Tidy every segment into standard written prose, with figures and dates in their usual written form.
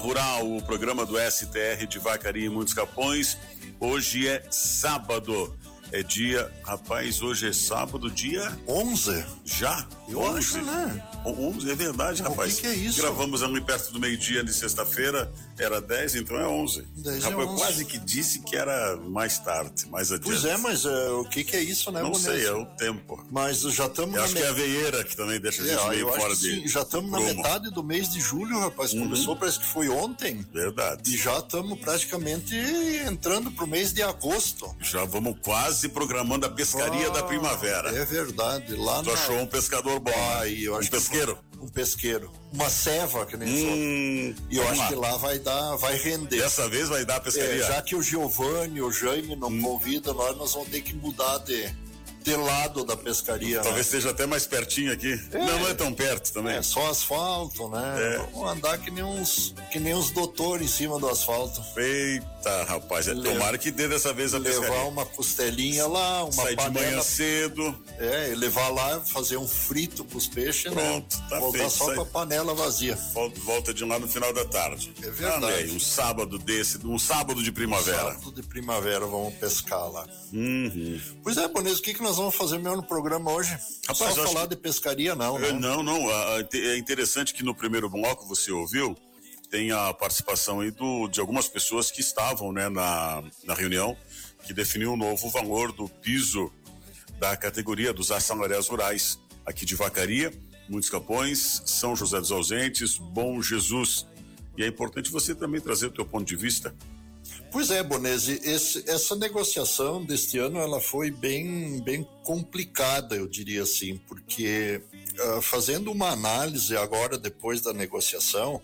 Rural, o programa do STR de Vacaria e Muitos Capões. Hoje é sábado. É dia, rapaz, hoje é sábado, dia 11. Já? Eu 11. acho, né? 11, é verdade, rapaz. O que é isso? Gravamos ali perto do meio-dia de sexta-feira, era 10, então é 11. 10 rapaz, é 11. Quase que disse que era mais tarde, mais adiante. Pois é, mas o que é isso, né, Não Bonesio? sei, é o tempo. Mas já estamos Eu acho que é a veieira que também deixa a gente meio fora de... Sim, já estamos na metade do mês de julho, rapaz. Começou, parece que foi ontem. Verdade. E já estamos praticamente entrando pro mês de agosto. Já vamos quase programando a pescaria da primavera. É verdade. Lá Tu achou um pescador bom, né? eu acho pesqueiro? Um pesqueiro. Uma ceva, que nem E eu acho que lá vai render. Dessa vez vai dar a pescaria. Já que o Giovanni, o Jaime não convidam, nós vamos ter que mudar de lado da pescaria. Talvez esteja até mais pertinho aqui. Não é tão perto também. É só asfalto, né? Vamos andar que nem uns doutores em cima do asfalto. Eita, rapaz, tomara que dê dessa vez a pescaria. Levar uma costelinha lá, uma Sai panela. de manhã cedo. E levar lá, fazer um frito pros peixes, pronto, né? Tá voltar feito, só com a panela vazia. Volta de lá no final da tarde. É verdade. Um sábado um sábado de primavera. Sábado de primavera, vamos pescar lá. Pois é, Bonesio, o que nós vamos fazer mesmo no programa hoje? Rapaz, só falar de pescaria, não, né? Não. É interessante que no primeiro bloco você ouviu, tem a participação aí de algumas pessoas que estavam, né, na reunião, que definiu o novo valor do piso da categoria dos assalariados rurais aqui de Vacaria, Muitos Capões, São José dos Ausentes, Bom Jesus. E é importante você também trazer o teu ponto de vista. Pois é, Bonesio, essa negociação deste ano ela foi bem complicada, eu diria assim, porque fazendo uma análise agora depois da negociação,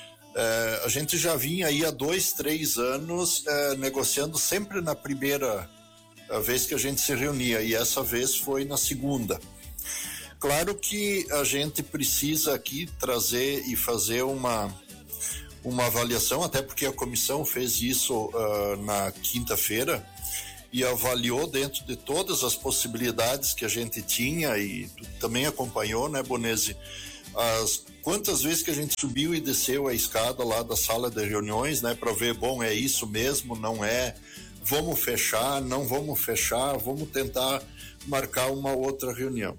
a gente já vinha aí há 2-3 anos negociando sempre na primeira vez que a gente se reunia, e essa vez foi na segunda. Claro que a gente precisa aqui trazer e fazer uma avaliação, até porque a comissão fez isso na quinta-feira e avaliou dentro de todas as possibilidades que a gente tinha, e tu também acompanhou, né, Bonesio, quantas vezes que a gente subiu e desceu a escada lá da sala de reuniões, né, para ver, é isso mesmo, não é, vamos fechar, não vamos fechar, vamos tentar marcar uma outra reunião.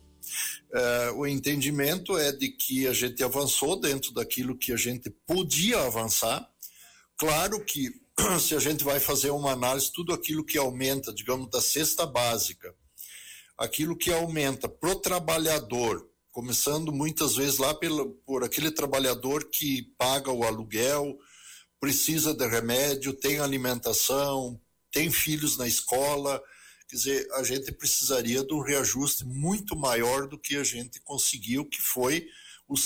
O entendimento é de que a gente avançou dentro daquilo que a gente podia avançar. Claro que se a gente vai fazer uma análise, tudo aquilo que aumenta, digamos, da cesta básica, aquilo que aumenta pro trabalhador, começando muitas vezes lá por aquele trabalhador que paga o aluguel, precisa de remédio, tem alimentação, tem filhos na escola. Quer dizer, a gente precisaria de um reajuste muito maior do que a gente conseguiu, que foi o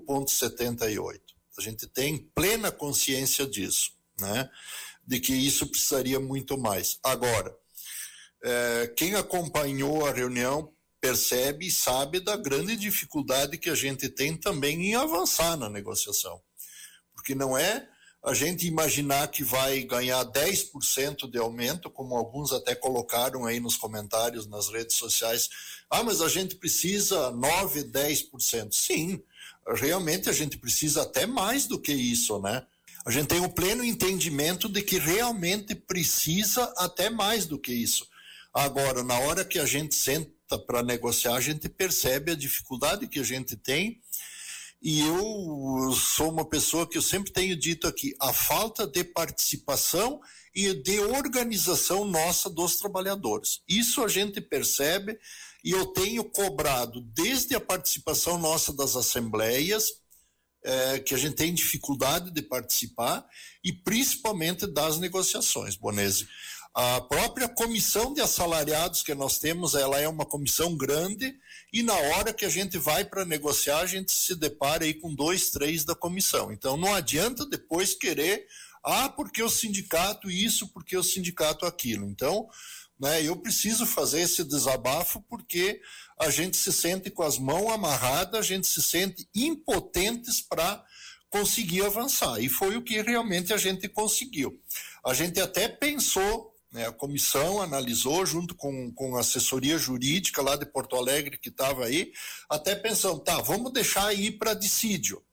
5,78. A gente tem plena consciência disso, né? De que isso precisaria muito mais. Agora, quem acompanhou a reunião percebe e sabe da grande dificuldade que a gente tem também em avançar na negociação. Porque não é a gente imaginar que vai ganhar 10% de aumento, como alguns até colocaram aí nos comentários nas redes sociais. Mas a gente precisa 9%, 10%. Sim, realmente a gente precisa até mais do que isso, né? A gente tem o pleno entendimento de que realmente precisa até mais do que isso. Agora, na hora que a gente senta para negociar, a gente percebe a dificuldade que a gente tem. E eu sou uma pessoa que eu sempre tenho dito aqui, a falta de participação e de organização nossa dos trabalhadores. Isso a gente percebe, e eu tenho cobrado desde a participação nossa das assembleias, que a gente tem dificuldade de participar, e principalmente das negociações, Bonesio. A própria comissão de assalariados que nós temos, ela é uma comissão grande, e na hora que a gente vai para negociar, a gente se depara aí com 2, 3 da comissão. Então não adianta depois querer, porque o sindicato isso, porque o sindicato aquilo. Então, né, eu preciso fazer esse desabafo, porque a gente se sente com as mãos amarradas, a gente se sente impotentes para conseguir avançar, e foi o que realmente a gente conseguiu. A gente até pensou, né, a comissão analisou junto com a assessoria jurídica lá de Porto Alegre que estava aí, até pensando, vamos deixar aí para dissídio.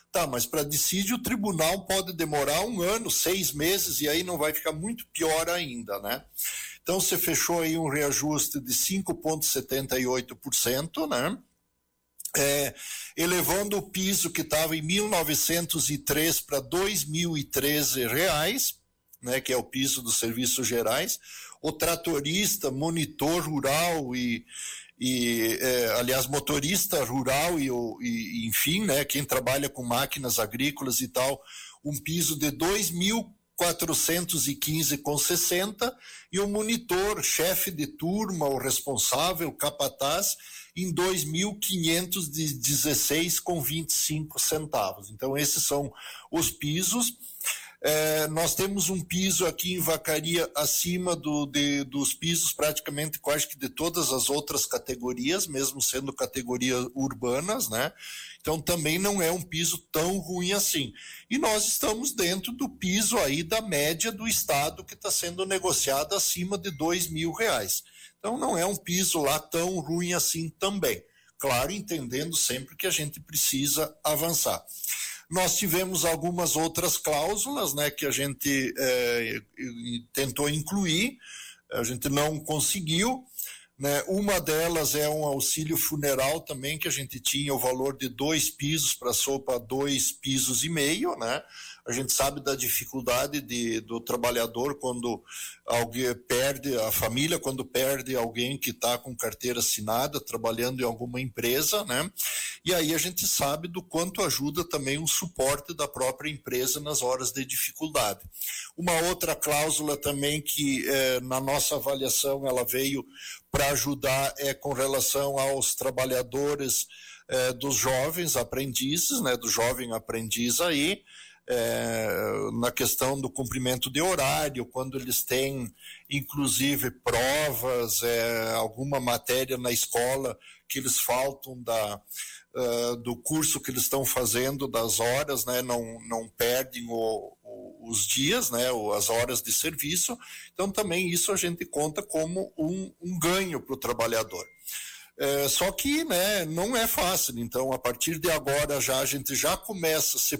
Tá, mas para decidir o tribunal pode demorar 1 ano, 6 meses, e aí não vai ficar muito pior ainda, né? Então você fechou aí um reajuste de 5,78%, né? Elevando o piso que estava em 1.903 para R$ 2.013, né, que é o piso dos serviços gerais. O tratorista, monitor rural aliás, motorista rural e enfim, né, quem trabalha com máquinas agrícolas e tal, um piso de 2.415,60, e o monitor, chefe de turma, o responsável, capataz, em 2.516,25 centavos. Então, esses são os pisos. Nós temos um piso aqui em Vacaria acima dos pisos praticamente quase que de todas as outras categorias, mesmo sendo categorias urbanas, né? Então também não é um piso tão ruim assim. E nós estamos dentro do piso aí da média do estado, que está sendo negociado acima de R$2.000. Então não é um piso lá tão ruim assim também. Claro, entendendo sempre que a gente precisa avançar. Nós tivemos algumas outras cláusulas, né, que a gente tentou incluir, a gente não conseguiu, né? Uma delas é um auxílio funeral também, que a gente tinha o valor de 2 pisos para 2,5 pisos, né? A gente sabe da dificuldade do trabalhador quando alguém perde, a família quando perde alguém que está com carteira assinada, trabalhando em alguma empresa, né? E aí a gente sabe do quanto ajuda também o suporte da própria empresa nas horas de dificuldade. Uma outra cláusula também que na nossa avaliação ela veio para ajudar com relação aos trabalhadores dos jovens aprendizes, né? Do jovem aprendiz aí, na questão do cumprimento de horário, quando eles têm, inclusive, provas, alguma matéria na escola que eles faltam do curso que eles estão fazendo, das horas, né? Não perdem os dias, né? As horas de serviço. Então, também isso a gente conta como um ganho para o trabalhador. Só que, né, não é fácil. Então, a partir de agora, a gente já começa a se